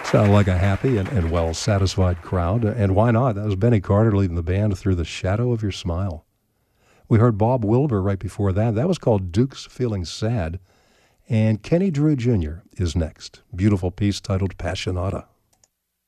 Sounded like a happy and well-satisfied crowd. And why not? That was Benny Carter leading the band through The Shadow of Your Smile. We heard Bob Wilber right before that. That was called Duke's Feeling Sad. And Kenny Drew Jr. is next. Beautiful piece titled Passionata.